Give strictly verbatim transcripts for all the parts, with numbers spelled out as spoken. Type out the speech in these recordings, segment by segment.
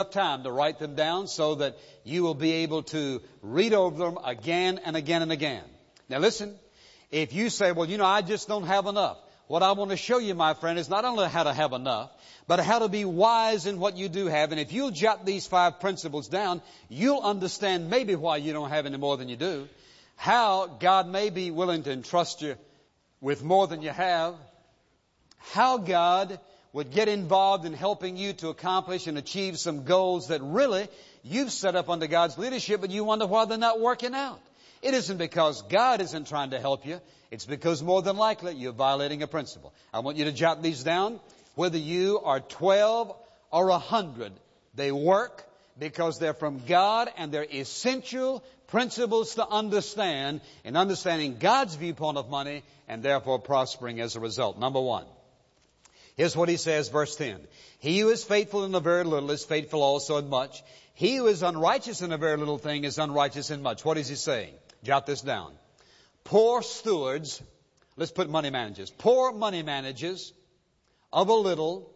time to write them down so that you will be able to read over them again and again and again. Now listen, if you say, well, you know, I just don't have enough. What I want to show you, my friend, is not only how to have enough, but how to be wise in what you do have. And if you'll jot these five principles down, you'll understand maybe why you don't have any more than you do, how God may be willing to entrust you with more than you have, how God would get involved in helping you to accomplish and achieve some goals that really you've set up under God's leadership, but you wonder why they're not working out. It isn't because God isn't trying to help you. It's because more than likely you're violating a principle. I want you to jot these down. Whether you are twelve or a hundred, they work because they're from God and they're essential principles to understand in understanding God's viewpoint of money and therefore prospering as a result. Number one. Here's what he says, verse ten. He who is faithful in a very little is faithful also in much. He who is unrighteous in a very little thing is unrighteous in much. What is he saying? Jot this down. Poor stewards, let's put money managers. Poor money managers of a little,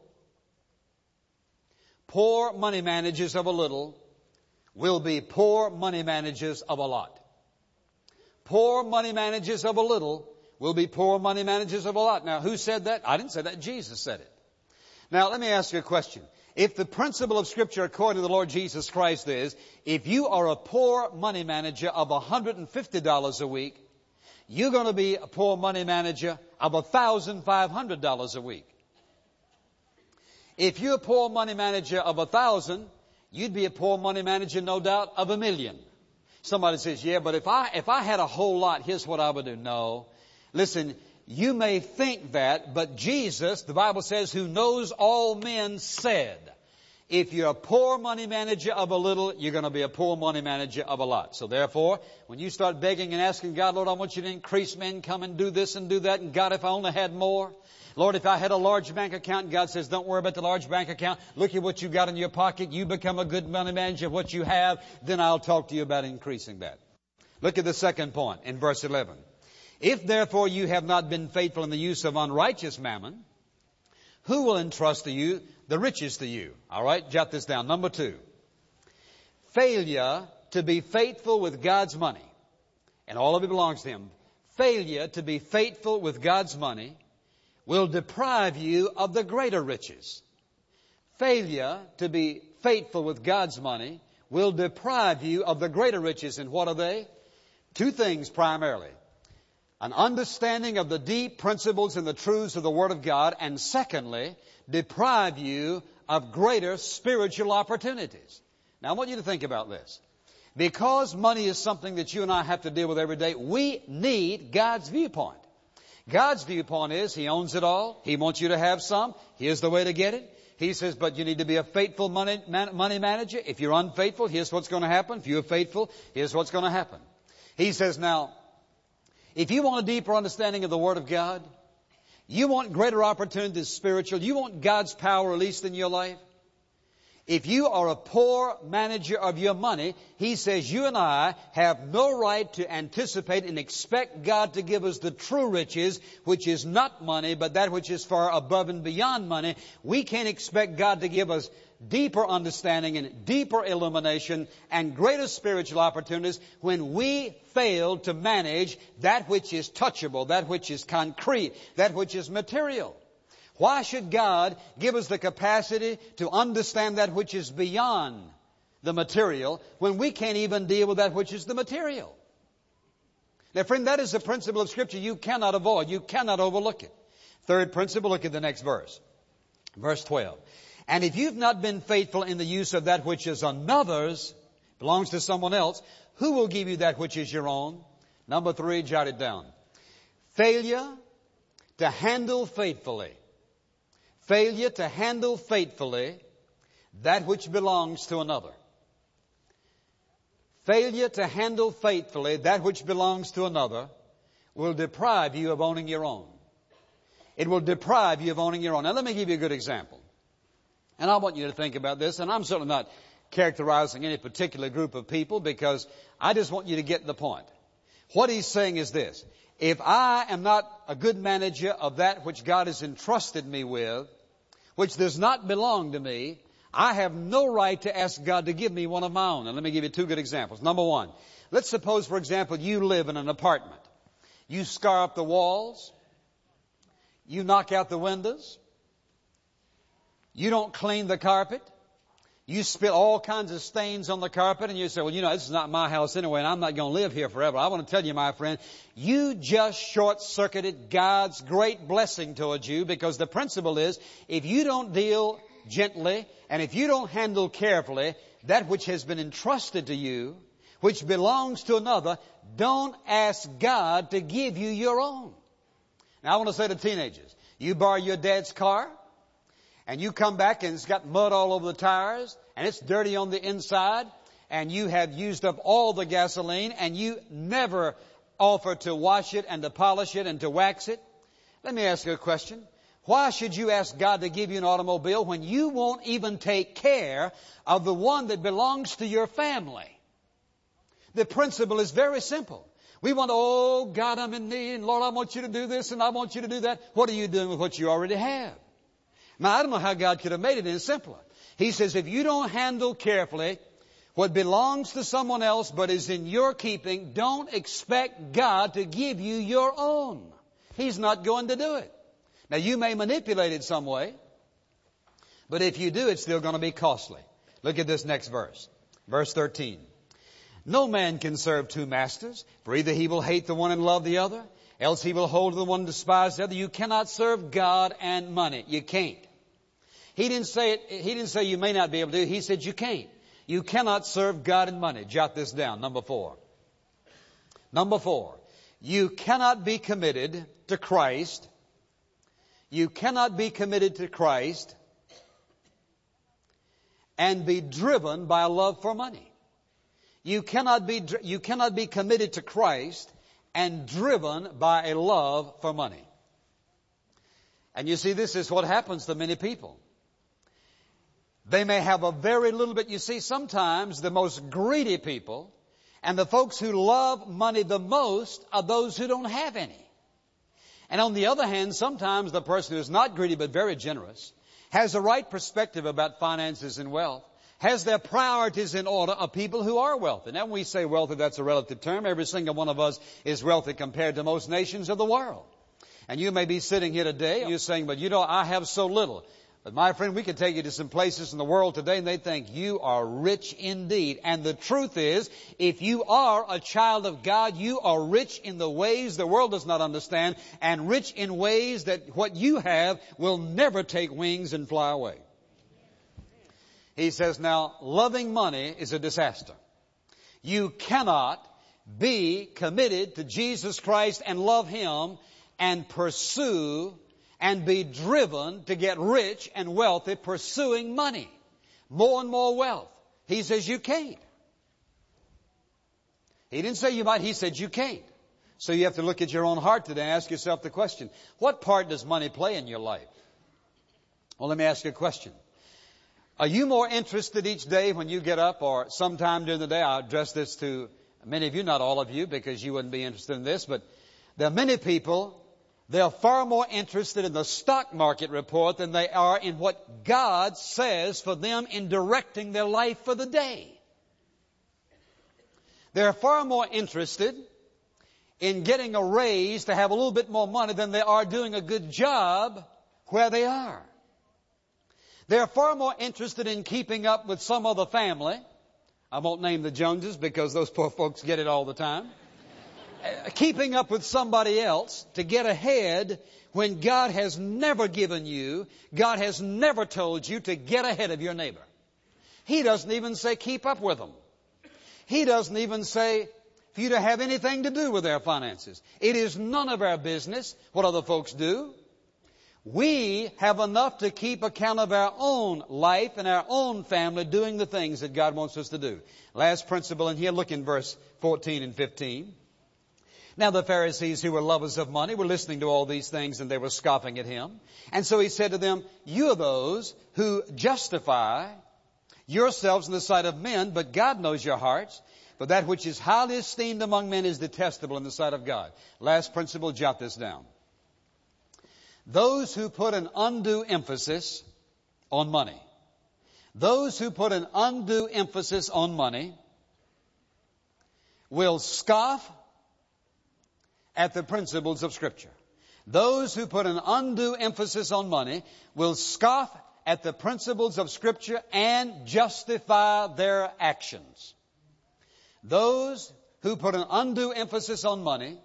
poor money managers of a little will be poor money managers of a lot. Poor money managers of a little will be poor money managers of a lot. Now, who said that? I didn't say that. Jesus said it. Now, let me ask you a question. If the principle of Scripture according to the Lord Jesus Christ is, if you are a poor money manager of one hundred fifty dollars a week, you're going to be a poor money manager of one thousand five hundred dollars a week. If you're a poor money manager of a thousand, you'd be a poor money manager, no doubt, of a million. Somebody says, yeah, but if I, if I had a whole lot, here's what I would do. No. Listen, you may think that, but Jesus, the Bible says, who knows all men, said, if you're a poor money manager of a little, you're going to be a poor money manager of a lot. So therefore, when you start begging and asking God, Lord, I want you to increase my income and do this and do that, and God, if I only had more. Lord, if I had a large bank account, and God says, don't worry about the large bank account. Look at what you got in your pocket. You become a good money manager of what you have. Then I'll talk to you about increasing that. Look at the second point in verse eleven. If therefore you have not been faithful in the use of unrighteous mammon, who will entrust to you the riches to you? All right, jot this down. Number two, failure to be faithful with God's money, and all of it belongs to Him. Failure to be faithful with God's money will deprive you of the greater riches. Failure to be faithful with God's money will deprive you of the greater riches. And what are they? Two things primarily. An understanding of the deep principles and the truths of the Word of God, and secondly, deprive you of greater spiritual opportunities. Now I want you to think about this. Because money is something that you and I have to deal with every day, we need God's viewpoint. God's viewpoint is He owns it all. He wants you to have some. Here's the way to get it. He says, but you need to be a faithful money, man, money manager. If you're unfaithful, here's what's going to happen. If you're faithful, here's what's going to happen. He says, now, if you want a deeper understanding of the Word of God, you want greater opportunities spiritual, you want God's power released in your life, if you are a poor manager of your money, He says you and I have no right to anticipate and expect God to give us the true riches, which is not money, but that which is far above and beyond money. We can't expect God to give us deeper understanding and deeper illumination and greater spiritual opportunities when we fail to manage that which is touchable, that which is concrete, that which is material. Why should God give us the capacity to understand that which is beyond the material when we can't even deal with that which is the material? Now, friend, that is the principle of Scripture you cannot avoid. You cannot overlook it. Third principle, look at the next verse. Verse twelve. And if you've not been faithful in the use of that which is another's, belongs to someone else, who will give you that which is your own? Number three, jot it down. Failure to handle faithfully. Failure to handle faithfully that which belongs to another. Failure to handle faithfully that which belongs to another will deprive you of owning your own. It will deprive you of owning your own. Now, let me give you a good example. And I want you to think about this, and I'm certainly not characterizing any particular group of people because I just want you to get the point. What he's saying is this. If I am not a good manager of that which God has entrusted me with, which does not belong to me, I have no right to ask God to give me one of my own. And let me give you two good examples. Number one, let's suppose, for example, you live in an apartment. You scar up the walls. You knock out the windows. You don't clean the carpet. You spill all kinds of stains on the carpet, and you say, well, you know, this is not my house anyway, and I'm not going to live here forever. I want to tell you, my friend, you just short-circuited God's great blessing towards you, because the principle is, if you don't deal gently, and if you don't handle carefully that which has been entrusted to you, which belongs to another, don't ask God to give you your own. Now, I want to say to teenagers, you borrow your dad's car, and you come back and it's got mud all over the tires, and it's dirty on the inside, and you have used up all the gasoline, and you never offer to wash it and to polish it and to wax it. Let me ask you a question. Why should you ask God to give you an automobile when you won't even take care of the one that belongs to your family? The principle is very simple. We want, oh, God, I'm in need, and Lord, I want you to do this, and I want you to do that. What are you doing with what you already have? Now, I don't know how God could have made it any simpler. He says, if you don't handle carefully what belongs to someone else but is in your keeping, don't expect God to give you your own. He's not going to do it. Now, you may manipulate it some way, but if you do, it's still going to be costly. Look at this next verse. Verse thirteen. No man can serve two masters, for either he will hate the one and love the other, else he will hold to the one and despise the other. You cannot serve God and money. You can't. He didn't say it, he didn't say you may not be able to do it. He said you can't. You cannot serve God and money. Jot this down. Number four. Number four. You cannot be committed to Christ. You cannot be committed to Christ and be driven by a love for money. You cannot be, you cannot be committed to Christ and driven by a love for money. And you see, this is what happens to many people. They may have a very little bit. You see, sometimes the most greedy people and the folks who love money the most are those who don't have any. And on the other hand, sometimes the person who is not greedy but very generous has the right perspective about finances and wealth, has their priorities in order of people who are wealthy. Now, when we say wealthy, that's a relative term. Every single one of us is wealthy compared to most nations of the world. And you may be sitting here today and you're saying, but you know, I have so little. But my friend, we could take you to some places in the world today and they think you are rich indeed. And the truth is, if you are a child of God, you are rich in the ways the world does not understand, and rich in ways that what you have will never take wings and fly away. He says, now, loving money is a disaster. You cannot be committed to Jesus Christ and love Him and pursue and be driven to get rich and wealthy pursuing money. More and more wealth. He says you can't. He didn't say you might, he said you can't. So you have to look at your own heart today and ask yourself the question, what part does money play in your life? Well, let me ask you a question. Are you more interested each day when you get up or sometime during the day? I'll address this to many of you, not all of you, because you wouldn't be interested in this, but there are many people, they are far more interested in the stock market report than they are in what God says for them in directing their life for the day. They're far more interested in getting a raise to have a little bit more money than they are doing a good job where they are. They're far more interested in keeping up with some other family. I won't name the Joneses because those poor folks get it all the time. Keeping up with somebody else to get ahead when God has never given you, God has never told you to get ahead of your neighbor. He doesn't even say keep up with them. He doesn't even say for you to have anything to do with their finances. It is none of our business what other folks do. We have enough to keep account of our own life and our own family doing the things that God wants us to do. Last principle in here, look in verse fourteen and fifteen. Now the Pharisees, who were lovers of money, were listening to all these things, and they were scoffing at him. And so he said to them, you are those who justify yourselves in the sight of men, but God knows your hearts. For that which is highly esteemed among men is detestable in the sight of God. Last principle, jot this down. Those who put an undue emphasis on money, Those who put an undue emphasis on money will scoff at the principles of Scripture. Those who put an undue emphasis on money will scoff at the principles of Scripture and justify their actions. Those who put an undue emphasis on money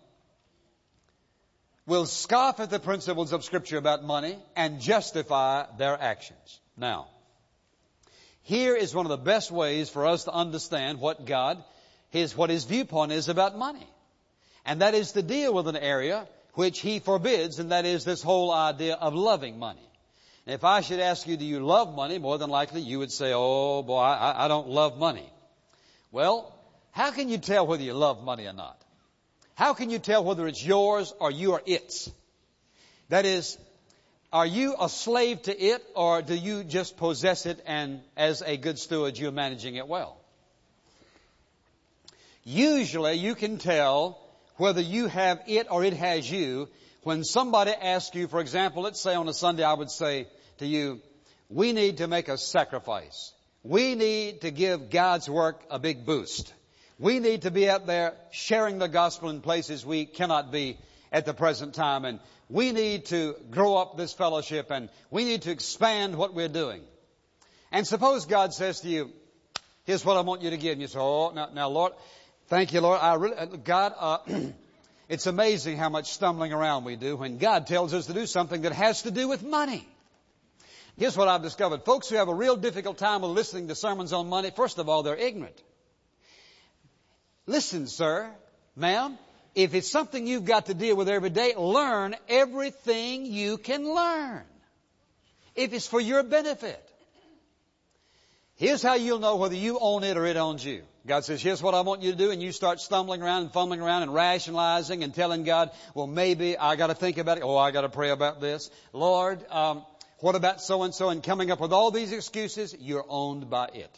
will scoff at the principles of Scripture about money and justify their actions. Now, here is one of the best ways for us to understand what God, his, what His viewpoint is about money. And that is to deal with an area which He forbids, and that is this whole idea of loving money. And if I should ask you, do you love money? More than likely you would say, oh boy, I, I don't love money. Well, how can you tell whether you love money or not? How can you tell whether it's yours or you are its? That is, are you a slave to it, or do you just possess it and as a good steward you're managing it well? Usually you can tell whether you have it or it has you when somebody asks you, for example, let's say on a Sunday I would say to you, we need to make a sacrifice. We need to give God's work a big boost. We need to be out there sharing the gospel in places we cannot be at the present time. And we need to grow up this fellowship, and we need to expand what we're doing. And suppose God says to you, here's what I want you to give. And you say, oh, now, now Lord, thank you, Lord. I really, God, uh, it's amazing how much stumbling around we do when God tells us to do something that has to do with money. Here's what I've discovered. Folks who have a real difficult time with listening to sermons on money, first of all, they're ignorant. Listen, sir, ma'am, if it's something you've got to deal with every day, learn everything you can learn. If it's for your benefit. Here's how you'll know whether you own it or it owns you. God says, here's what I want you to do, and you start stumbling around and fumbling around and rationalizing and telling God, well, maybe I got to think about it. Oh, I got to pray about this. Lord, um, what about so-and-so? And coming up with all these excuses, you're owned by it.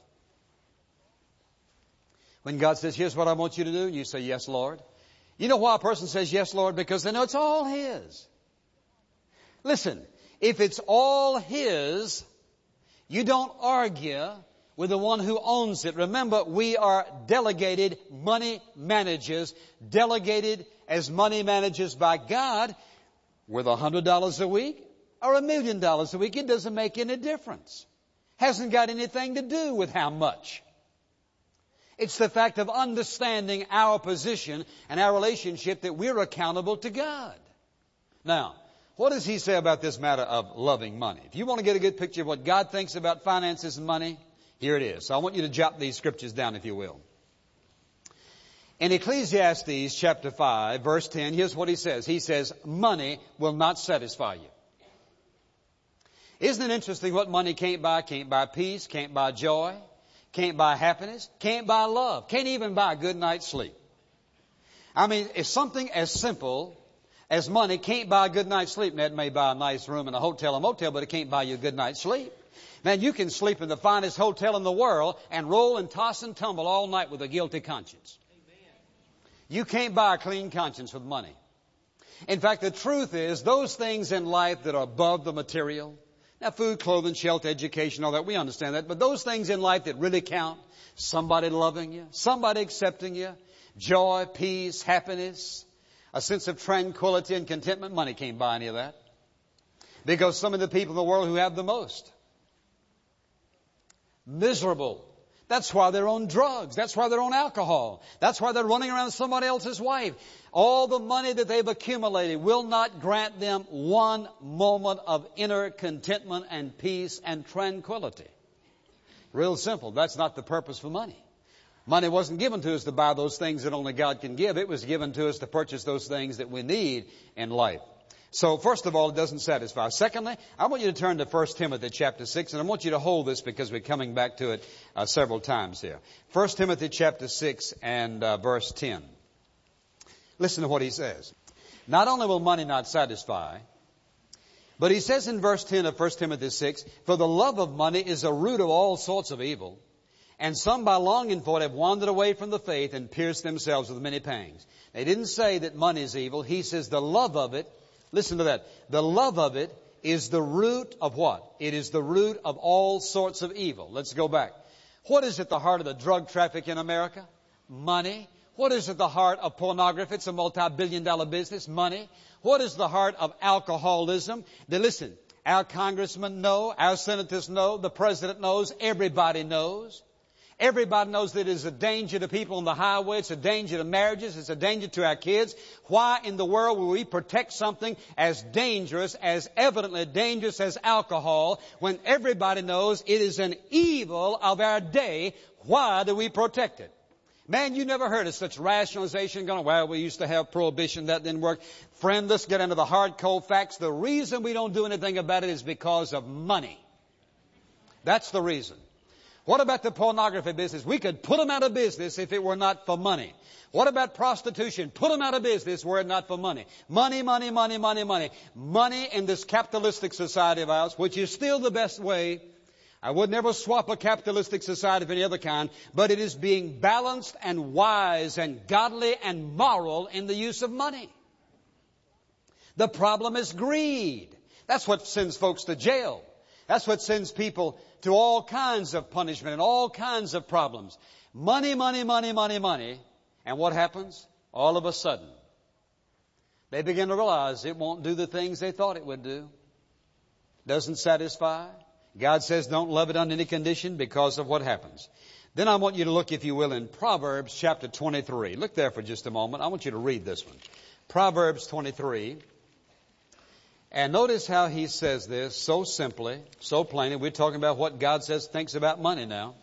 When God says, here's what I want you to do, and you say, yes, Lord. You know why a person says, yes, Lord? Because they know it's all His. Listen, if it's all His, you don't argue with the one who owns it. Remember, we are delegated money managers, delegated as money managers by God. With a hundred dollars a week or a million dollars a week, it doesn't make any difference. Hasn't got anything to do with how much. It's the fact of understanding our position and our relationship that we're accountable to God. Now, what does He say about this matter of loving money? If you want to get a good picture of what God thinks about finances and money, here it is. So I want you to jot these scriptures down, if you will. In Ecclesiastes chapter five, verse ten, here's what he says. He says, money will not satisfy you. Isn't it interesting what money can't buy? Can't buy peace, can't buy joy, can't buy happiness, can't buy love, can't even buy a good night's sleep. I mean, it's something as simple as money can't buy a good night's sleep. Now, it may buy a nice room in a hotel or motel, but it can't buy you a good night's sleep. Man, you can sleep in the finest hotel in the world and roll and toss and tumble all night with a guilty conscience. Amen. You can't buy a clean conscience with money. In fact, the truth is, those things in life that are above the material, now food, clothing, shelter, education, all that, we understand that, but those things in life that really count, somebody loving you, somebody accepting you, joy, peace, happiness, a sense of tranquility and contentment, money can't buy any of that. Because some of the people in the world who have the most, miserable. That's why they're on drugs. That's why they're on alcohol. That's why they're running around with somebody else's wife. All the money that they've accumulated will not grant them one moment of inner contentment and peace and tranquility. Real simple. That's not the purpose for money. Money wasn't given to us to buy those things that only God can give. It was given to us to purchase those things that we need in life. So first of all, it doesn't satisfy. Secondly, I want you to turn to First Timothy chapter six, and I want you to hold this because we're coming back to it uh, several times here. First Timothy chapter six and uh, verse ten. Listen to what he says. Not only will money not satisfy, but he says in verse ten of First Timothy six, for the love of money is a root of all sorts of evil, and some by longing for it have wandered away from the faith and pierced themselves with many pangs. They didn't say that money is evil. He says the love of it, listen to that, the love of it is the root of what? It is the root of all sorts of evil. Let's go back. What is at the heart of the drug traffic in America? Money. What is at the heart of pornography? It's a multi-billion dollar business. Money. What is the heart of alcoholism? They listen, our congressmen know, our senators know, the president knows, everybody knows. Everybody knows that it is a danger to people on the highway. It's a danger to marriages. It's a danger to our kids. Why in the world will we protect something as dangerous, as evidently dangerous as alcohol, when everybody knows it is an evil of our day? Why do we protect it? Man, you never heard of such rationalization going, well, we used to have prohibition, that didn't work. Friend, let's get into the hard, cold facts. The reason we don't do anything about it is because of money. That's the reason. What about the pornography business? We could put them out of business if it were not for money. What about prostitution? Put them out of business were it not for money. Money, money, money, money, money. Money in this capitalistic society of ours, which is still the best way. I would never swap a capitalistic society for any other kind, but it is being balanced and wise and godly and moral in the use of money. The problem is greed. That's what sends folks to jail. That's what sends people to all kinds of punishment and all kinds of problems. Money, money, money, money, money. And what happens? All of a sudden, they begin to realize it won't do the things they thought it would do. Doesn't satisfy. God says don't love it under any condition because of what happens. Then I want you to look, if you will, in Proverbs chapter twenty-three. Look there for just a moment. I want you to read this one. Proverbs twenty-three. And notice how he says this so simply, so plainly. We're talking about what God says, thinks about money now.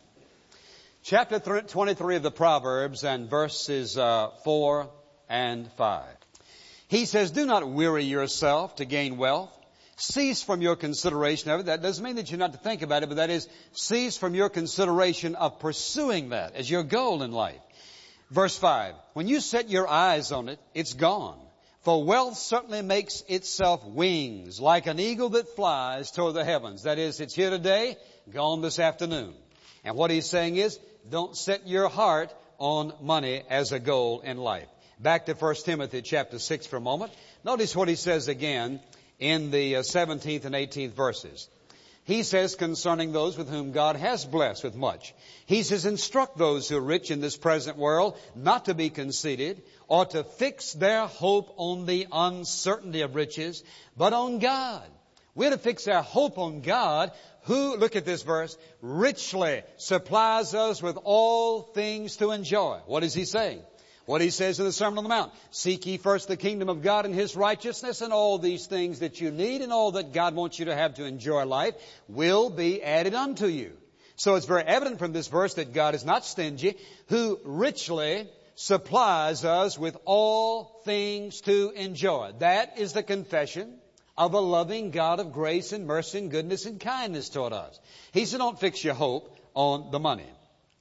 Chapter twenty-three of the Proverbs and verses uh, four and five. He says, do not weary yourself to gain wealth. Cease from your consideration of it. That doesn't mean that you're not to think about it, but that is, cease from your consideration of pursuing that as your goal in life. Verse five. When you set your eyes on it, it's gone. For wealth certainly makes itself wings, like an eagle that flies toward the heavens. That is, it's here today, gone this afternoon. And what he's saying is, don't set your heart on money as a goal in life. Back to First Timothy chapter six for a moment. Notice what he says again in the seventeenth and eighteenth verses. He says concerning those with whom God has blessed with much. He says, instruct those who are rich in this present world not to be conceited or to fix their hope on the uncertainty of riches, but on God. We're to fix our hope on God, who, look at this verse, richly supplies us with all things to enjoy. What is he saying? What he says in the Sermon on the Mount. Seek ye first the kingdom of God and his righteousness, and all these things that you need and all that God wants you to have to enjoy life will be added unto you. So it's very evident from this verse that God is not stingy, who richly supplies us with all things to enjoy. That is the confession of a loving God of grace and mercy and goodness and kindness toward us. He said, don't fix your hope on the money.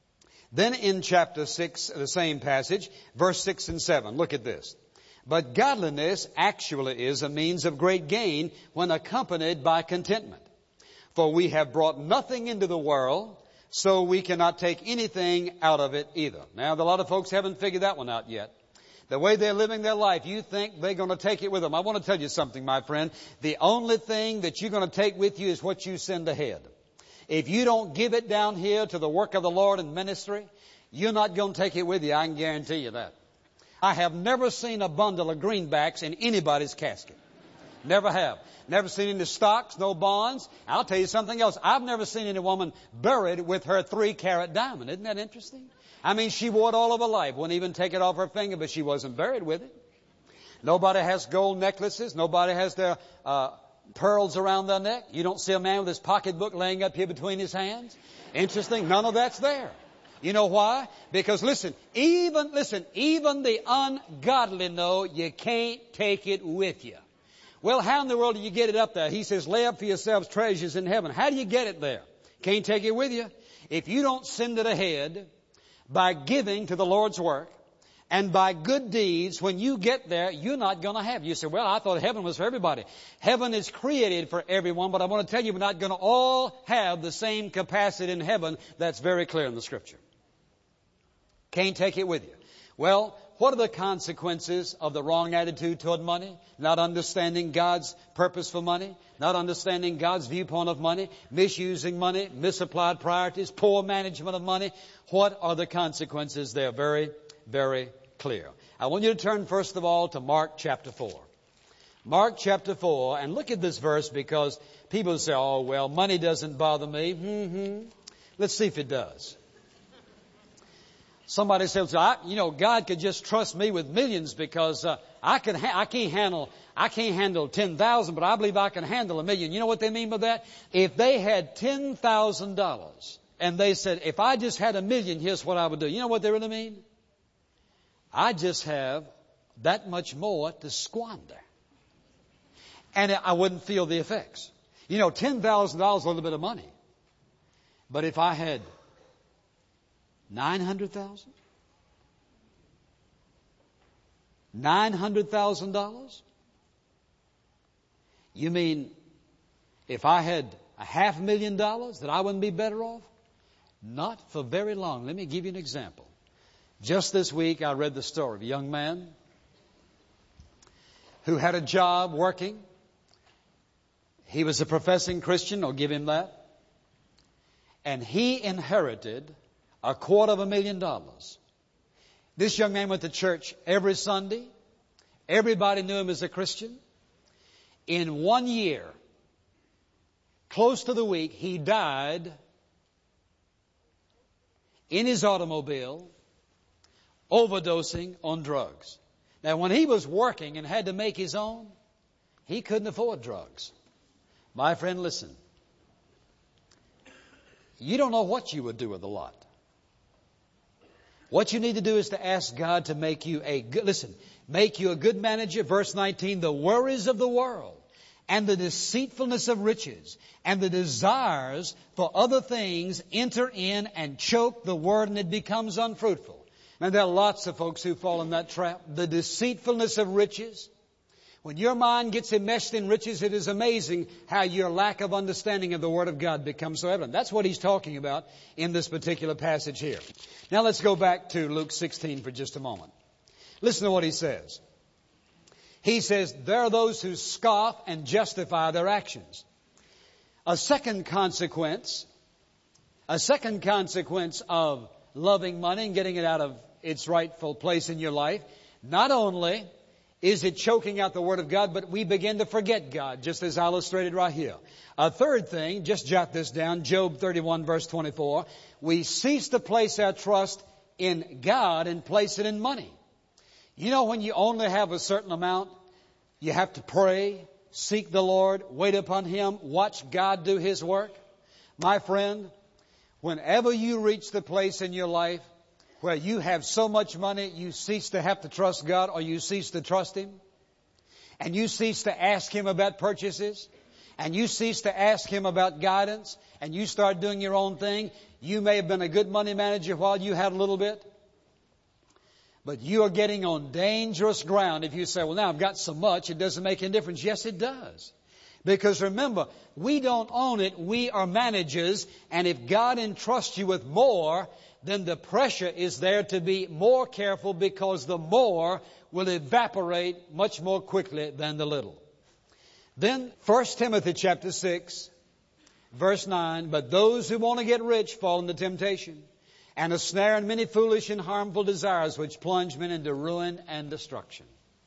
Then in chapter six, the same passage, verse six and seven, look at this. But godliness actually is a means of great gain when accompanied by contentment. For we have brought nothing into the world, so we cannot take anything out of it either. Now, a lot of folks haven't figured that one out yet. The way they're living their life, you think they're going to take it with them. I want to tell you something, my friend. The only thing that you're going to take with you is what you send ahead. If you don't give it down here to the work of the Lord and ministry, you're not going to take it with you. I can guarantee you that. I have never seen a bundle of greenbacks in anybody's casket. Never have. Never seen any stocks, no bonds. I'll tell you something else. I've never seen any woman buried with her three-carat diamond. Isn't that interesting? I mean, she wore it all of her life. Wouldn't even take it off her finger, but she wasn't buried with it. Nobody has gold necklaces. Nobody has their uh, pearls around their neck. You don't see a man with his pocketbook laying up here between his hands. Interesting. None of that's there. You know why? Because listen, even, listen, even the ungodly know you can't take it with you. Well, how in the world do you get it up there? He says, lay up for yourselves treasures in heaven. How do you get it there? Can't take it with you. If you don't send it ahead by giving to the Lord's work and by good deeds, when you get there, you're not going to have. You say, well, I thought heaven was for everybody. Heaven is created for everyone, but I want to tell you, we're not going to all have the same capacity in heaven. That's very clear in the Scripture. Can't take it with you. Well, what are the consequences of the wrong attitude toward money? Not understanding God's purpose for money, not understanding God's viewpoint of money, misusing money, misapplied priorities, poor management of money. What are the consequences? They're very, very clear. I want you to turn first of all to Mark chapter four. Mark chapter four, and look at this verse because people say, oh, well, money doesn't bother me. Mm-hmm. Let's see if it does. Somebody says, I, you know, God could just trust me with millions because uh, I can ha- I can't handle I can't handle ten thousand, but I believe I can handle a million. You know what they mean by that? If they had ten thousand dollars and they said, if I just had a million, here's what I would do. You know what they really mean? I just have that much more to squander, and I wouldn't feel the effects. You know, ten thousand dollars is a little bit of money, but if I had Nine hundred thousand? Nine hundred thousand dollars? You mean if I had a half million dollars that I wouldn't be better off? Not for very long. Let me give you an example. Just this week I read the story of a young man who had a job working. He was a professing Christian, I'll give him that. And he inherited a quarter of a million dollars. This young man went to church every Sunday. Everybody knew him as a Christian. In one year, close to the week, he died in his automobile, overdosing on drugs. Now, when he was working and had to make his own, he couldn't afford drugs. My friend, listen. You don't know what you would do with a lot. What you need to do is to ask God to make you a good, listen, make you a good manager. Verse nineteen, the worries of the world and the deceitfulness of riches and the desires for other things enter in and choke the word and it becomes unfruitful. And there are lots of folks who fall in that trap. The deceitfulness of riches. When your mind gets enmeshed in riches, it is amazing how your lack of understanding of the Word of God becomes so evident. That's what he's talking about in this particular passage here. Now let's go back to Luke sixteen for just a moment. Listen to what he says. He says, there are those who scoff and justify their actions. A second consequence, a second consequence of loving money and getting it out of its rightful place in your life, not only is it choking out the Word of God, but we begin to forget God, just as illustrated right here. A third thing, just jot this down, Job thirty-one verse twenty-four, we cease to place our trust in God and place it in money. You know, when you only have a certain amount, you have to pray, seek the Lord, wait upon Him, watch God do His work. My friend, whenever you reach the place in your life where you have so much money, you cease to have to trust God or you cease to trust Him, and you cease to ask Him about purchases, and you cease to ask Him about guidance, and you start doing your own thing. You may have been a good money manager while you had a little bit, but you are getting on dangerous ground if you say, well, now I've got so much, it doesn't make any difference. Yes, it does. Because remember, we don't own it, we are managers, and if God entrusts you with more, then the pressure is there to be more careful because the more will evaporate much more quickly than the little. Then First Timothy chapter six, verse nine, but those who want to get rich fall into temptation and a snare and many foolish and harmful desires which plunge men into ruin and destruction.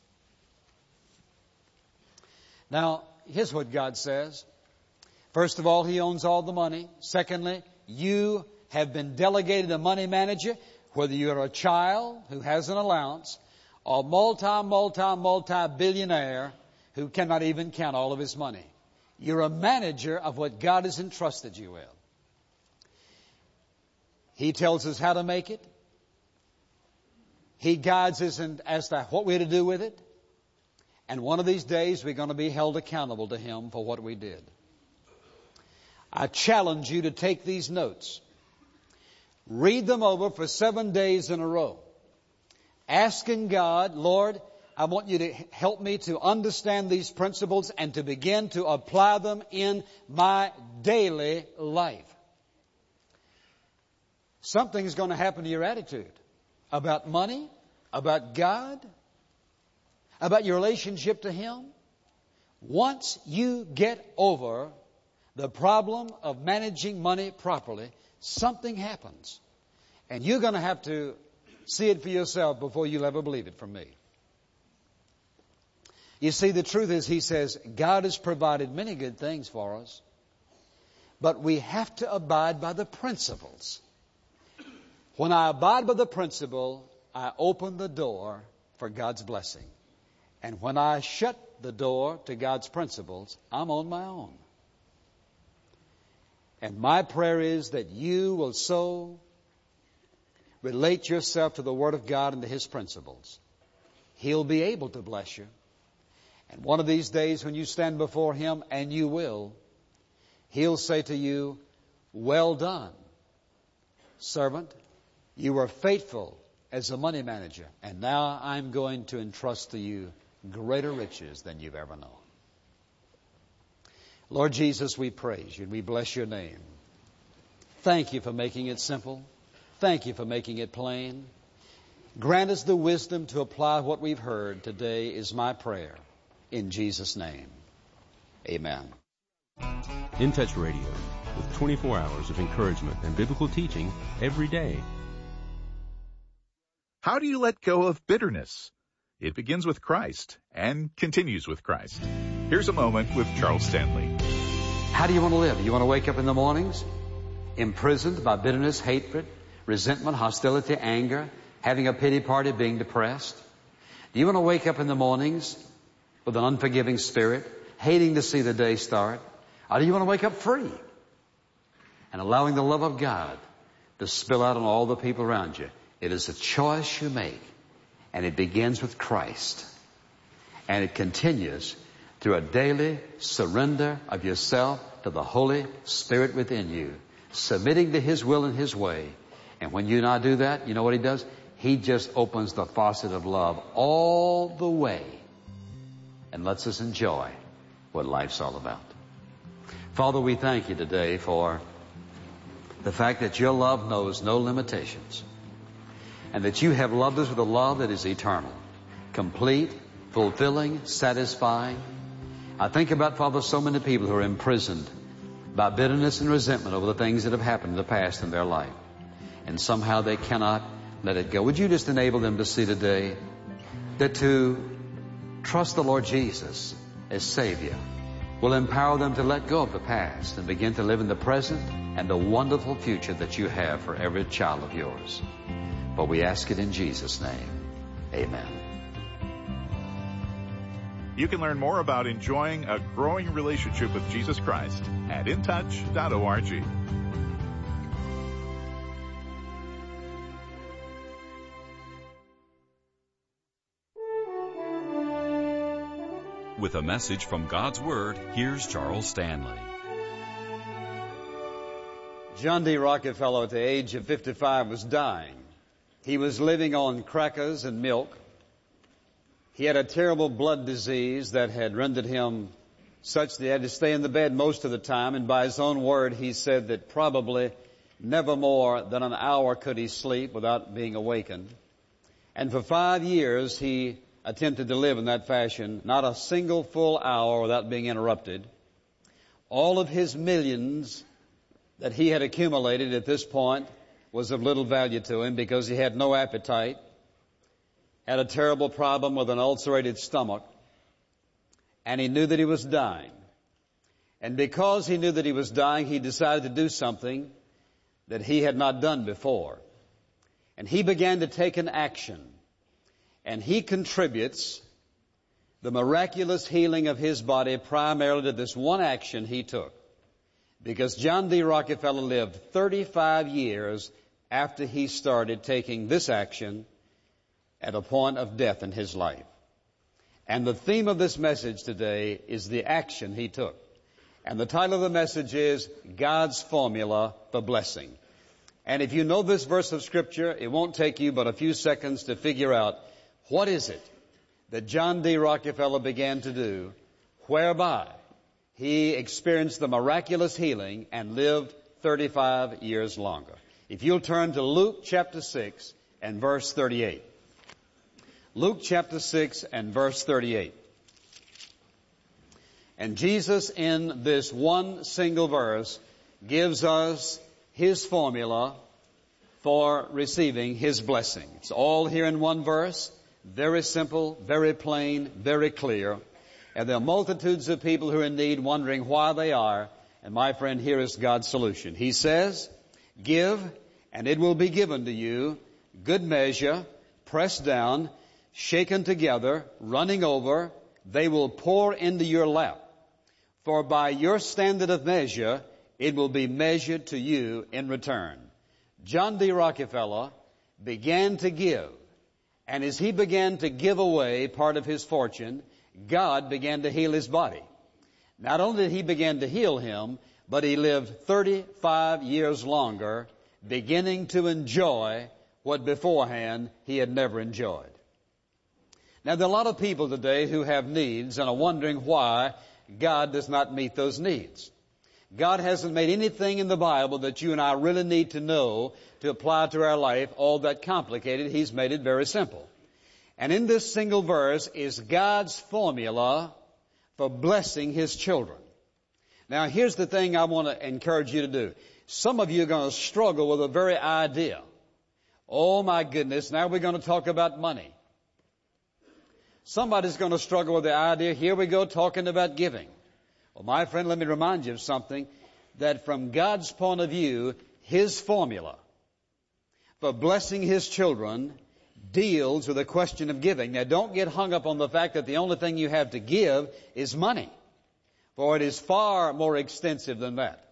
Now, here's what God says. First of all, He owns all the money. Secondly, you have been delegated a money manager, whether you're a child who has an allowance or multi, multi, multi-billionaire who cannot even count all of his money. You're a manager of what God has entrusted you with. He tells us how to make it. He guides us in, as to what we're to do with it. And one of these days we're going to be held accountable to Him for what we did. I challenge you to take these notes. Read them over for seven days in a row. Asking God, Lord, I want you to help me to understand these principles and to begin to apply them in my daily life. Something's going to happen to your attitude about money, about God, about your relationship to Him, once you get over the problem of managing money properly, something happens. And you're going to have to see it for yourself before you'll ever believe it from me. You see, the truth is, He says, God has provided many good things for us, but we have to abide by the principles. When I abide by the principle, I open the door for God's blessing. And when I shut the door to God's principles, I'm on my own. And my prayer is that you will so relate yourself to the Word of God and to His principles. He'll be able to bless you. And one of these days when you stand before Him, and you will, He'll say to you, well done, servant. You were faithful as a money manager, and now I'm going to entrust to you greater riches than you've ever known. Lord Jesus, we praise you and we bless your name. Thank you for making it simple. Thank you for making it plain. Grant us the wisdom to apply what we've heard today is my prayer. In Jesus' name, amen. In Touch Radio, with twenty-four hours of encouragement and biblical teaching every day. How do you let go of bitterness? It begins with Christ and continues with Christ. Here's a moment with Charles Stanley. How do you want to live? You want to wake up in the mornings imprisoned by bitterness, hatred, resentment, hostility, anger, having a pity party, being depressed? Do you want to wake up in the mornings with an unforgiving spirit, hating to see the day start? Or do you want to wake up free and allowing the love of God to spill out on all the people around you? It is a choice you make, and it begins with Christ. And it continues through a daily surrender of yourself to the Holy Spirit within you, submitting to His will and His way. And when you and I do that, you know what He does? He just opens the faucet of love all the way and lets us enjoy what life's all about. Father, we thank you today for the fact that your love knows no limitations, and that you have loved us with a love that is eternal, complete, fulfilling, satisfying. I think about, Father, so many people who are imprisoned by bitterness and resentment over the things that have happened in the past in their life, and somehow they cannot let it go. Would you just enable them to see today that to trust the Lord Jesus as Savior will empower them to let go of the past and begin to live in the present and the wonderful future that you have for every child of yours. But we ask it in Jesus' name. Amen. You can learn more about enjoying a growing relationship with Jesus Christ at in touch dot org. With a message from God's Word, here's Charles Stanley. John D. Rockefeller, at the age of fifty-five, was dying. He was living on crackers and milk. He had a terrible blood disease that had rendered him such that he had to stay in the bed most of the time, and by his own word, he said that probably never more than an hour could he sleep without being awakened. And for five years, he attempted to live in that fashion, not a single full hour without being interrupted. All of his millions that he had accumulated at this point was of little value to him because he had no appetite, had a terrible problem with an ulcerated stomach, and he knew that he was dying. And because he knew that he was dying, he decided to do something that he had not done before. And he began to take an action. And he contributes the miraculous healing of his body primarily to this one action he took. Because John D. Rockefeller lived thirty-five years after he started taking this action at a point of death in his life. And the theme of this message today is the action he took. And the title of the message is God's Formula for Blessing. And if you know this verse of Scripture, it won't take you but a few seconds to figure out what is it that John D. Rockefeller began to do whereby he experienced the miraculous healing and lived thirty-five years longer. If you'll turn to Luke chapter six and verse thirty-eight. Luke chapter six and verse thirty-eight. And Jesus, in this one single verse, gives us His formula for receiving His blessing. It's all here in one verse. Very simple, very plain, very clear. And there are multitudes of people who are in need, wondering why they are. And my friend, here is God's solution. He says, give, and it will be given to you, good measure, pressed down, shaken together, running over, they will pour into your lap. For by your standard of measure, it will be measured to you in return. John D. Rockefeller began to give. And as he began to give away part of his fortune, God began to heal his body. Not only did He begin to heal him, but he lived thirty-five years longer, beginning to enjoy what beforehand he had never enjoyed. Now, there are a lot of people today who have needs and are wondering why God does not meet those needs. God hasn't made anything in the Bible that you and I really need to know to apply to our life all that complicated. He's made it very simple. And in this single verse is God's formula for blessing His children. Now, here's the thing I want to encourage you to do. Some of you are going to struggle with the very idea. Oh, my goodness, now we're going to talk about money. Somebody's going to struggle with the idea, here we go talking about giving. Well, my friend, let me remind you of something, that from God's point of view, His formula for blessing His children deals with the question of giving. Now, don't get hung up on the fact that the only thing you have to give is money, for it is far more extensive than that.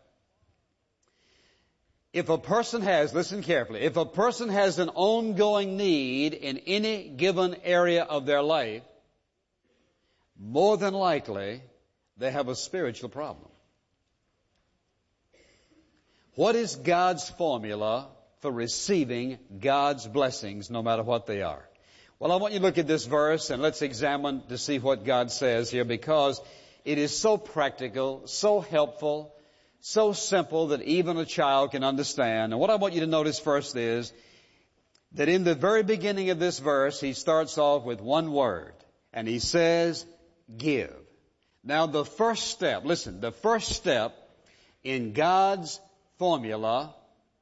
If a person has, listen carefully, if a person has an ongoing need in any given area of their life, more than likely they have a spiritual problem. What is God's formula for receiving God's blessings, no matter what they are? Well, I want you to look at this verse and let's examine to see what God says here, because it is so practical, so helpful, so simple that even a child can understand. And what I want you to notice first is that in the very beginning of this verse, he starts off with one word, and he says, give. Now, the first step, listen, the first step in God's formula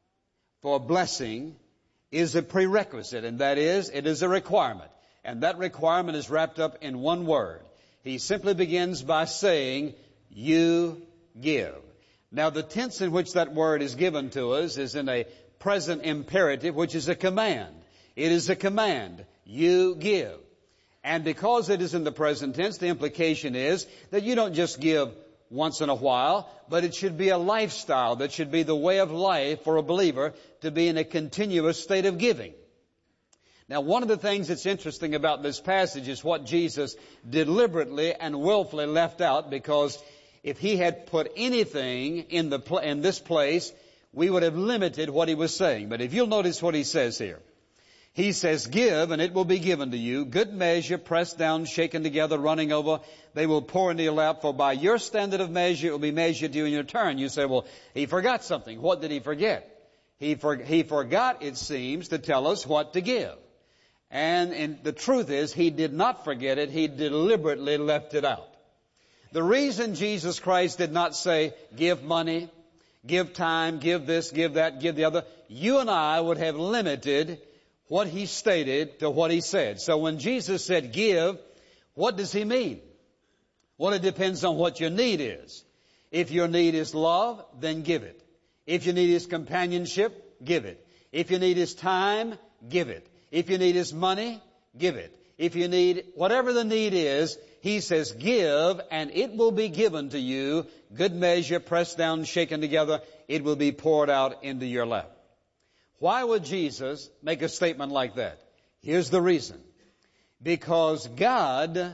for blessing is a prerequisite, and that is, it is a requirement. And that requirement is wrapped up in one word. He simply begins by saying, you give. Now, the tense in which that word is given to us is in a present imperative, which is a command. It is a command. You give. And because it is in the present tense, the implication is that you don't just give once in a while, but it should be a lifestyle. That should be the way of life for a believer to be in a continuous state of giving. Now, one of the things that's interesting about this passage is what Jesus deliberately and willfully left out, because if He had put anything in the pl- in this place, we would have limited what He was saying. But if you'll notice what He says here. He says, give, and it will be given to you. Good measure, pressed down, shaken together, running over. They will pour into your lap. For by your standard of measure, it will be measured to you in your turn. You say, well, He forgot something. What did He forget? He, for, he forgot, it seems, to tell us what to give. And, and the truth is, He did not forget it. He deliberately left it out. The reason Jesus Christ did not say, give money, give time, give this, give that, give the other, you and I would have limited what He stated to what He said. So when Jesus said give, what does He mean? Well, it depends on what your need is. If your need is love, then give it. If your need is companionship, give it. If your need is time, give it. If your need is money, give it. If you need, whatever the need is, He says give, and it will be given to you. Good measure, pressed down, shaken together, it will be poured out into your lap. Why would Jesus make a statement like that? Here's the reason. Because God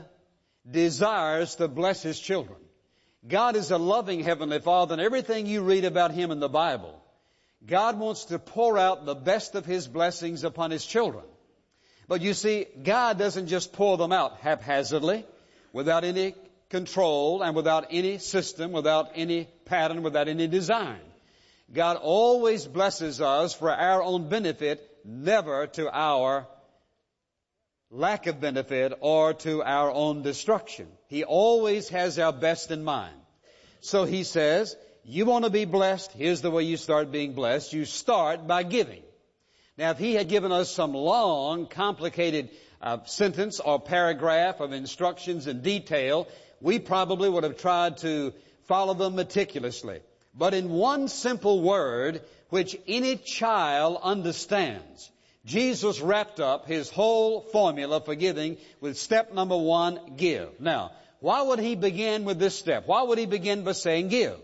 desires to bless His children. God is a loving Heavenly Father, and everything you read about Him in the Bible, God wants to pour out the best of His blessings upon His children. But you see, God doesn't just pour them out haphazardly, without any control and without any system, without any pattern, without any design. God always blesses us for our own benefit, never to our lack of benefit or to our own destruction. He always has our best in mind. So he says, you want to be blessed? Here's the way you start being blessed. You start by giving. Now, if he had given us some long, complicated uh, sentence or paragraph of instructions in detail, we probably would have tried to follow them meticulously. But in one simple word, which any child understands, Jesus wrapped up his whole formula for giving with step number one, give. Now, why would he begin with this step? Why would he begin by saying give?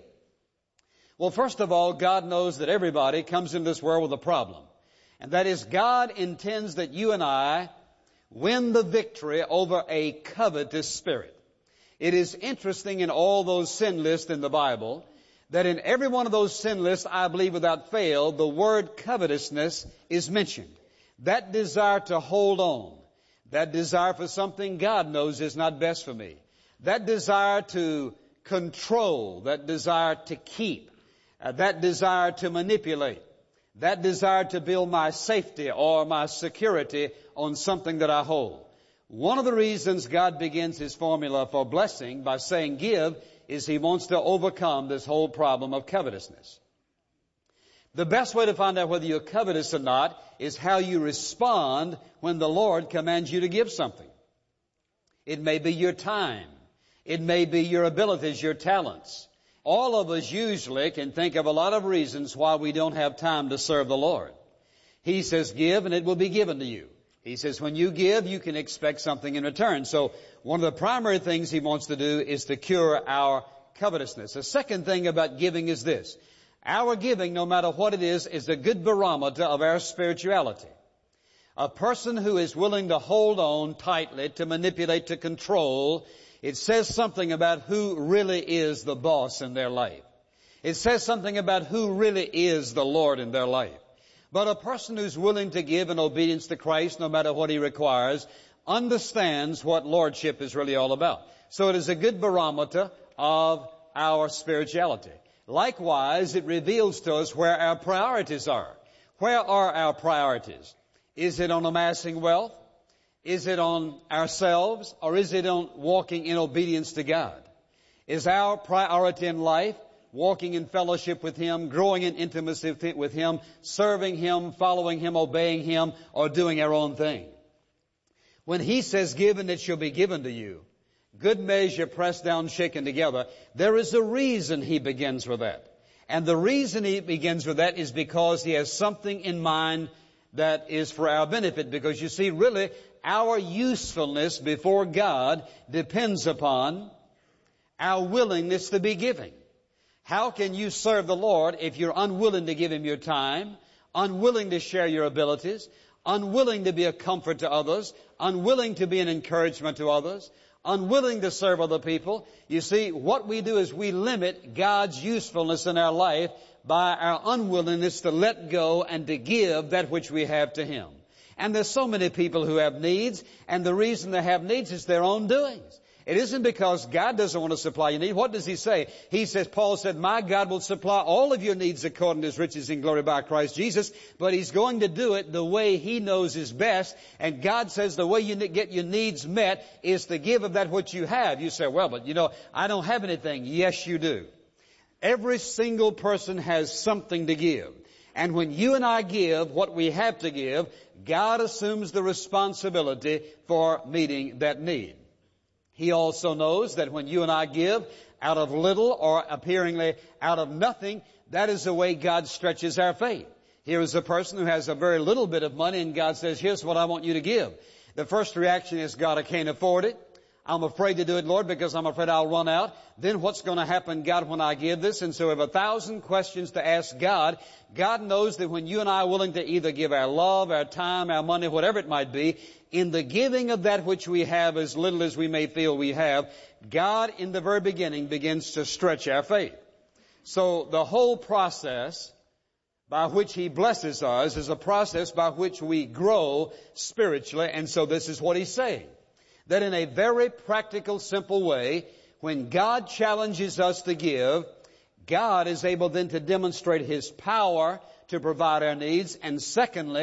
Well, first of all, God knows that everybody comes into this world with a problem. And that is, God intends that you and I win the victory over a covetous spirit. It is interesting in all those sin lists in the Bible that in every one of those sin lists, I believe without fail, the word covetousness is mentioned. That desire to hold on, that desire for something God knows is not best for me, that desire to control, that desire to keep, uh, that desire to manipulate, that desire to build my safety or my security on something that I hold. One of the reasons God begins his formula for blessing by saying give is he wants to overcome this whole problem of covetousness. The best way to find out whether you're covetous or not is how you respond when the Lord commands you to give something. It may be your time. It may be your abilities, your talents. All of us usually can think of a lot of reasons why we don't have time to serve the Lord. He says, give and it will be given to you. He says, when you give, you can expect something in return. So one of the primary things he wants to do is to cure our covetousness. The second thing about giving is this. Our giving, no matter what it is, is a good barometer of our spirituality. A person who is willing to hold on tightly, to manipulate, to control, it says something about who really is the boss in their life. It says something about who really is the Lord in their life. But a person who's willing to give in obedience to Christ, no matter what he requires, understands what lordship is really all about. So it is a good barometer of our spirituality. Likewise, it reveals to us where our priorities are. Where are our priorities? Is it on amassing wealth? Is it on ourselves? Or is it on walking in obedience to God? Is our priority in life walking in fellowship with Him, growing in intimacy with Him, serving Him, following Him, obeying Him, or doing our own thing? When He says, give and it shall be given to you, good measure, pressed down, shaken together, there is a reason He begins with that. And the reason He begins with that is because He has something in mind that is for our benefit. Because you see, really, our usefulness before God depends upon our willingness to be giving. How can you serve the Lord if you're unwilling to give Him your time, unwilling to share your abilities, unwilling to be a comfort to others, unwilling to be an encouragement to others, unwilling to serve other people? You see, what we do is we limit God's usefulness in our life by our unwillingness to let go and to give that which we have to Him. And there's so many people who have needs, and the reason they have needs is their own doings. It isn't because God doesn't want to supply your need. What does He say? He says, Paul said, my God will supply all of your needs according to His riches in glory by Christ Jesus. But He's going to do it the way He knows is best. And God says the way you get your needs met is to give of that which you have. You say, well, but you know, I don't have anything. Yes, you do. Every single person has something to give. And when you and I give what we have to give, God assumes the responsibility for meeting that need. He also knows that when you and I give out of little or appearingly out of nothing, that is the way God stretches our faith. Here is a person who has a very little bit of money, and God says, here's what I want you to give. The first reaction is, God, I can't afford it. I'm afraid to do it, Lord, because I'm afraid I'll run out. Then what's going to happen, God, when I give this? And so we have a thousand questions to ask God. God knows that when you and I are willing to either give our love, our time, our money, whatever it might be, in the giving of that which we have, as little as we may feel we have, God in the very beginning begins to stretch our faith. So the whole process by which He blesses us is a process by which we grow spiritually. And so this is what He's saying. That in a very practical, simple way, when God challenges us to give, God is able then to demonstrate His power to provide our needs, and secondly,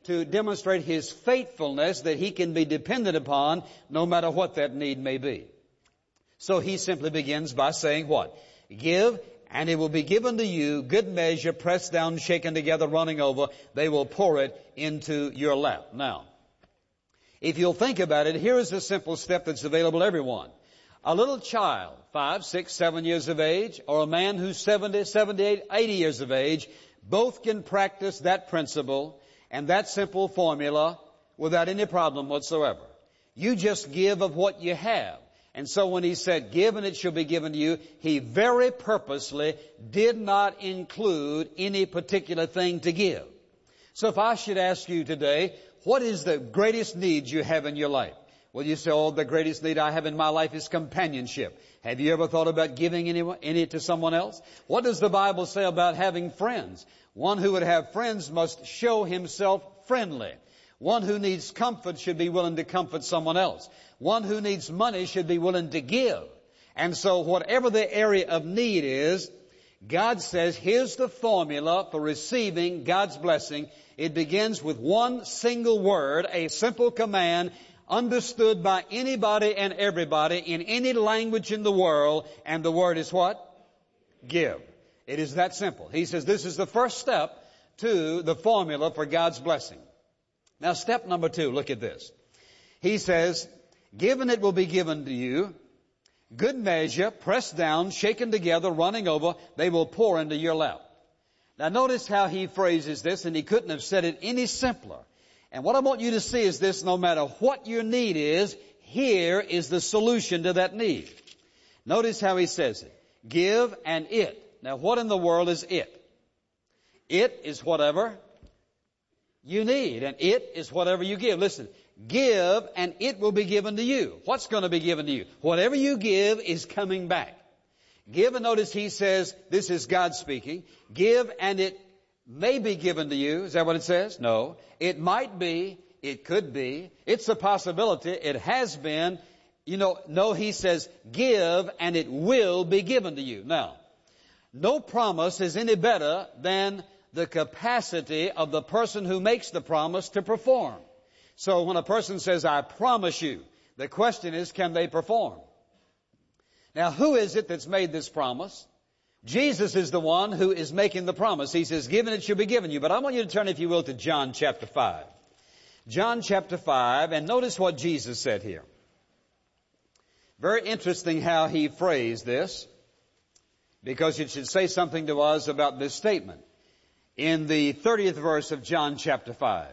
to demonstrate His faithfulness, that He can be depended upon no matter what that need may be. So He simply begins by saying what? Give, and it will be given to you, good measure, pressed down, shaken together, running over. They will pour it into your lap. Now, if you'll think about it, here is a simple step that's available to everyone. A little child, five, six, seven years of age, or a man who's seventy, seventy-eight, eighty years of age, both can practice that principle and that simple formula without any problem whatsoever. You just give of what you have. And so when He said, give and it shall be given to you, He very purposely did not include any particular thing to give. So if I should ask you today, what is the greatest need you have in your life? Well, you say, oh, the greatest need I have in my life is companionship. Have you ever thought about giving any, any to someone else? What does the Bible say about having friends? One who would have friends must show himself friendly. One who needs comfort should be willing to comfort someone else. One who needs money should be willing to give. And so whatever the area of need is, God says, here's the formula for receiving God's blessing. It begins with one single word, a simple command, understood by anybody and everybody in any language in the world, and the word is what? Give. It is that simple. He says this is the first step to the formula for God's blessing. Now, step number two, look at this. He says, give and it will be given to you, good measure, pressed down, shaken together, running over, they will pour into your lap. Now, notice how he phrases this, and he couldn't have said it any simpler. And what I want you to see is this: no matter what your need is, here is the solution to that need. Notice how he says it. Give and it. Now, what in the world is it? It is whatever you need, and it is whatever you give. Listen, give and it will be given to you. What's going to be given to you? Whatever you give is coming back. Give, and notice he says, this is God speaking, give and it may be given to you. Is that what it says? No. It might be. It could be. It's a possibility. It has been. You know, no, he says, give and it will be given to you. Now, no promise is any better than the capacity of the person who makes the promise to perform. So when a person says, I promise you, the question is, can they perform? Now, who is it that's made this promise? Jesus is the one who is making the promise. He says, give and it shall be given you. But I want you to turn, if you will, to John chapter five. John chapter five, and notice what Jesus said here. Very interesting how he phrased this, because it should say something to us about this statement. In the thirtieth verse of John chapter five,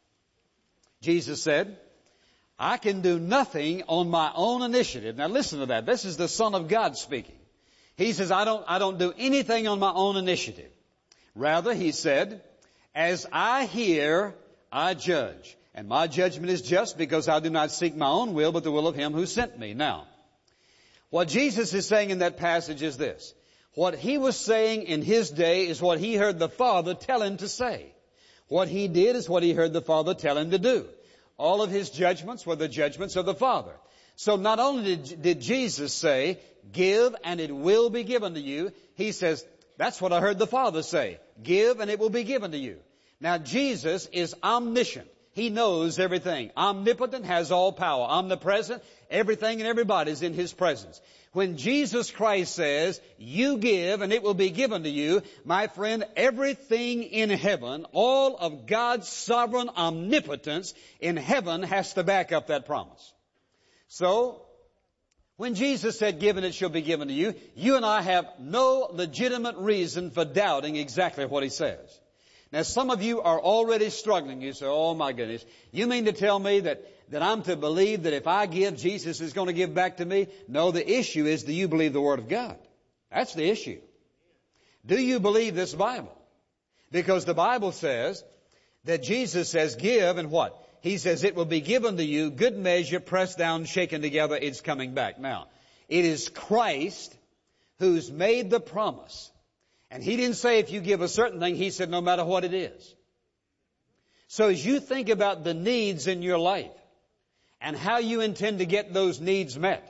Jesus said, I can do nothing on my own initiative. Now listen to that. This is the Son of God speaking. He says, I don't, I don't do anything on my own initiative. Rather, he said, as I hear, I judge. And my judgment is just, because I do not seek my own will, but the will of Him who sent me. Now, what Jesus is saying in that passage is this. What He was saying in His day is what He heard the Father tell Him to say. What He did is what He heard the Father tell Him to do. All of His judgments were the judgments of the Father. So not only did, did Jesus say, give and it will be given to you, He says, that's what I heard the Father say. Give and it will be given to you. Now Jesus is omniscient. He knows everything. Omnipotent, has all power. Omnipresent, everything and everybody is in His presence. When Jesus Christ says, you give and it will be given to you, my friend, everything in heaven, all of God's sovereign omnipotence in heaven has to back up that promise. So, when Jesus said, give and it shall be given to you, you and I have no legitimate reason for doubting exactly what He says. Now, some of you are already struggling. You say, oh my goodness, you mean to tell me that, that I'm to believe that if I give, Jesus is going to give back to me? No, the issue is, do you believe the Word of God? That's the issue. Do you believe this Bible? Because the Bible says that Jesus says, give, and what? He says, it will be given to you, good measure, pressed down, shaken together, it's coming back. Now, it is Christ who's made the promise. And He didn't say if you give a certain thing, He said no matter what it is. So as you think about the needs in your life and how you intend to get those needs met,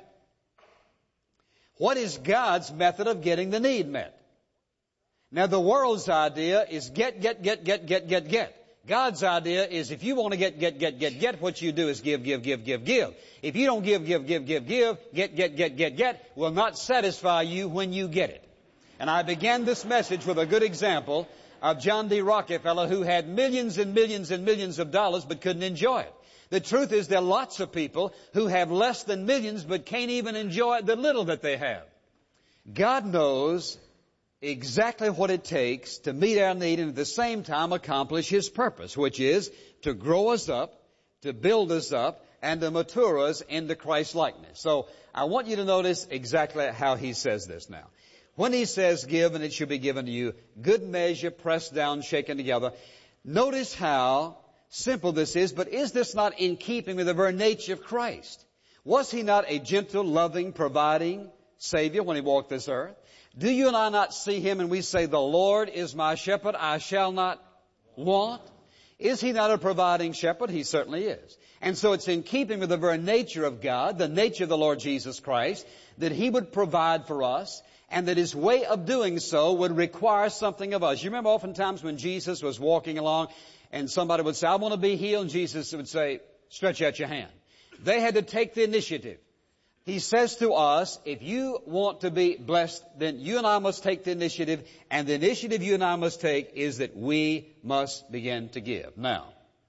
what is God's method of getting the need met? Now the world's idea is get, get, get, get, get, get, get. God's idea is if you want to get, get, get, get, get, what you do is give, give, give, give, give. If you don't give, give, give, give, give, get, get, get, get, get, will not satisfy you when you get it. And I began this message with a good example of John D. Rockefeller, who had millions and millions and millions of dollars but couldn't enjoy it. The truth is there are lots of people who have less than millions but can't even enjoy the little that they have. God knows exactly what it takes to meet our need and at the same time accomplish His purpose, which is to grow us up, to build us up, and to mature us into Christ's likeness. So I want you to notice exactly how He says this now. When He says give and it shall be given to you, good measure, pressed down, shaken together, notice how simple this is, but is this not in keeping with the very nature of Christ? Was He not a gentle, loving, providing Savior when He walked this earth? Do you and I not see Him and we say, the Lord is my shepherd, I shall not want? Is He not a providing shepherd? He certainly is. And so it's in keeping with the very nature of God, the nature of the Lord Jesus Christ, that He would provide for us, and that His way of doing so would require something of us. You remember oftentimes when Jesus was walking along and somebody would say, I want to be healed, and Jesus would say, stretch out your hand. They had to take the initiative. He says to us, if you want to be blessed, then you and I must take the initiative, and the initiative you and I must take is that we must begin to give. Now,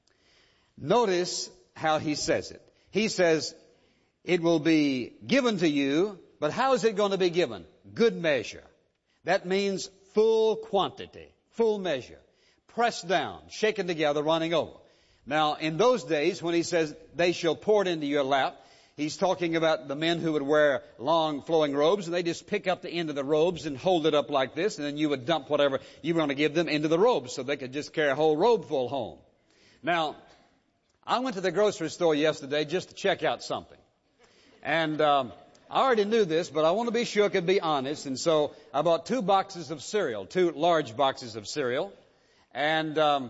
notice how He says it. He says, it will be given to you, but how is it going to be given? Good measure. That means full quantity, full measure. Pressed down, shaken together, running over. Now, in those days, when He says, they shall pour it into your lap, He's talking about the men who would wear long flowing robes, and they just pick up the end of the robes and hold it up like this, and then you would dump whatever you were going to give them into the robes so they could just carry a whole robe full home. Now, I went to the grocery store yesterday just to check out something. And um, I already knew this, but I want to be sure I could be honest, and so I bought two boxes of cereal, two large boxes of cereal, and um,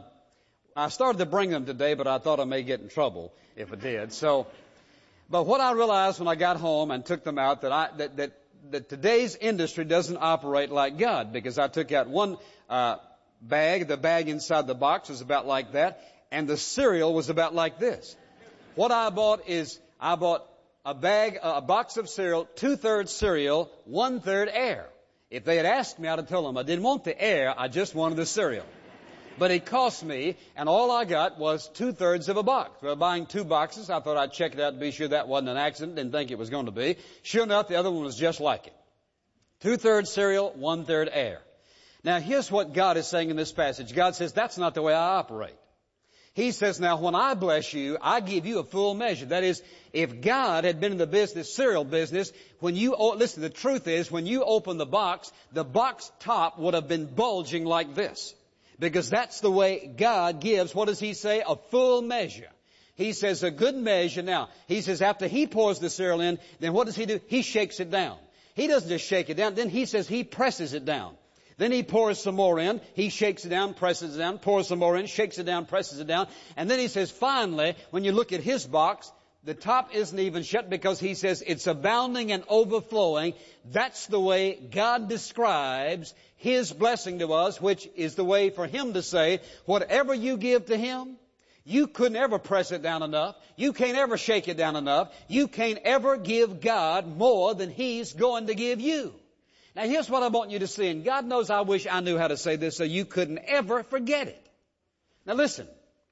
I started to bring them today, but I thought I may get in trouble if I did. So... But what I realized when I got home and took them out, that, I, that, that, that today's industry doesn't operate like God, because I took out one uh, bag, the bag inside the box was about like that, and the cereal was about like this. What I bought is, I bought a bag, a box of cereal, two-thirds cereal, one-third air. If they had asked me, I'd have told them I didn't want the air, I just wanted the cereal. But it cost me, and all I got was two-thirds of a box. Well, buying two boxes, I thought I'd check it out to be sure that wasn't an accident. Didn't think it was going to be. Sure enough, the other one was just like it. Two-thirds cereal, one-third air. Now, here's what God is saying in this passage. God says, that's not the way I operate. He says, now, when I bless you, I give you a full measure. That is, if God had been in the business, cereal business, when you, listen, the truth is, when you open the box, the box top would have been bulging like this. Because that's the way God gives, what does He say? A full measure. He says a good measure. Now, He says after He pours the cereal in, then what does He do? He shakes it down. He doesn't just shake it down. Then He says He presses it down. Then He pours some more in. He shakes it down, presses it down, pours some more in, shakes it down, presses it down. And then He says finally, when you look at His box, the top isn't even shut because He says it's abounding and overflowing. That's the way God describes His blessing to us, which is the way for Him to say, whatever you give to Him, you couldn't ever press it down enough. You can't ever shake it down enough. You can't ever give God more than He's going to give you. Now here's what I want you to see, and God knows I wish I knew how to say this so you couldn't ever forget it. Now listen,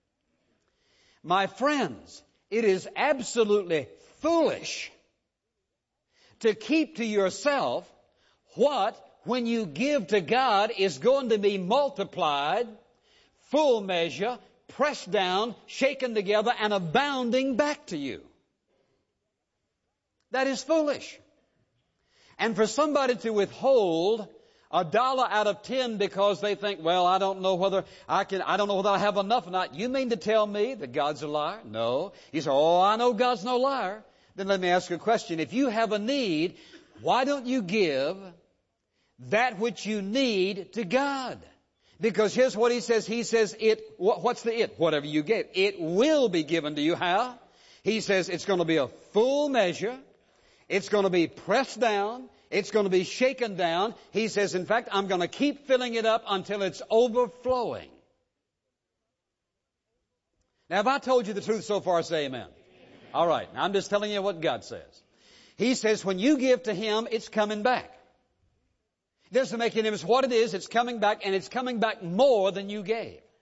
my friends, it is absolutely foolish to keep to yourself what, when you give to God, is going to be multiplied, full measure, pressed down, shaken together, and abounding back to you. That is foolish. And for somebody to withhold a dollar out of ten because they think, well, I don't know whether I can, I don't know whether I have enough or not. You mean to tell me that God's a liar? No. You say, oh, I know God's no liar. Then let me ask you a question. If you have a need, why don't you give that which you need to God? Because here's what He says. He says it, what's the it? Whatever you get, it will be given to you. How? He says it's going to be a full measure. It's going to be pressed down. It's going to be shaken down. He says, in fact, I'm going to keep filling it up until it's overflowing. Now, have I told you the truth so far? Say amen. All right. Now, I'm just telling you what God says. He says when you give to Him, it's coming back. It doesn't make any difference what it is. It's coming back, and it's coming back more than you gave.